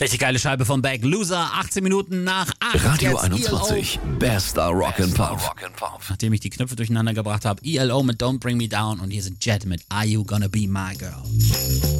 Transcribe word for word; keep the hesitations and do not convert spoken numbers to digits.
Richtig geile Scheibe von Beck. Loser, achtzehn Minuten nach acht. Radio Jetzt einundzwanzig, E L O. bester Rock'n'Pop. Nachdem ich die Knöpfe durcheinander gebracht habe, E L O mit Don't Bring Me Down und hier sind Jet mit Are You Gonna Be My Girl.